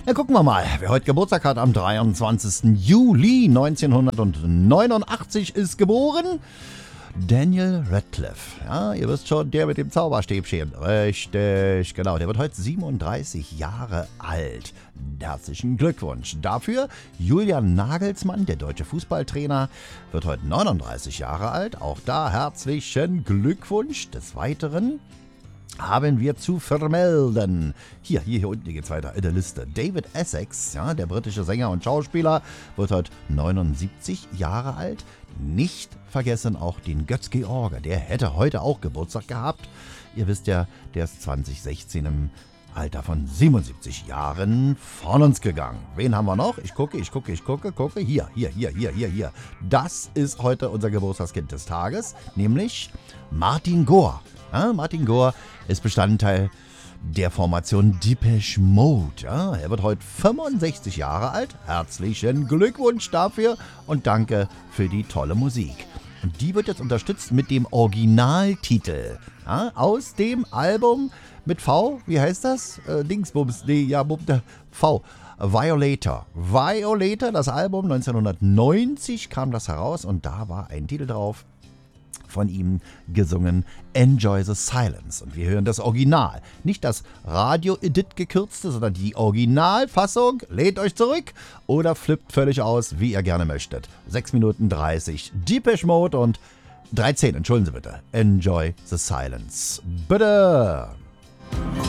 Ja, gucken wir mal, wer heute Geburtstag hat. Am 23. Juli 1989 ist geboren Daniel Radcliffe. Ja, ihr wisst schon, der mit dem Zauberstäbchen. Richtig, genau. Der wird heute 37 Jahre alt. Herzlichen Glückwunsch dafür. Julian Nagelsmann, der deutsche Fußballtrainer, wird heute 39 Jahre alt. Auch da herzlichen Glückwunsch. Des Weiteren haben wir zu vermelden. Hier unten geht's weiter in der Liste. David Essex, ja, der britische Sänger und Schauspieler, wird heute 79 Jahre alt. Nicht vergessen auch den Götz-George, der hätte heute auch Geburtstag gehabt. Ihr wisst ja, der ist 2016 im Alter von 77 Jahren von uns gegangen. Wen haben wir noch? Ich gucke. Hier. Das ist heute unser Geburtstagskind des Tages, nämlich Martin Gore. Ja, Martin Gore ist Bestandteil der Formation Depeche Mode. Ja, er wird heute 65 Jahre alt. Herzlichen Glückwunsch dafür und danke für die tolle Musik. Und die wird jetzt unterstützt mit dem Originaltitel, ja, aus dem Album mit V. Wie heißt das? V. Violator. Violator, das Album 1990 kam das heraus und da war ein Titel drauf. Von ihm gesungen, Enjoy the Silence. Und wir hören das Original. Nicht das Radio-Edit gekürzte, sondern die Originalfassung. Lehnt euch zurück oder flippt völlig aus, wie ihr gerne möchtet. 6 Minuten 30, Depeche Mode und 13, entschuldigen Sie bitte. Enjoy the Silence. Bitte!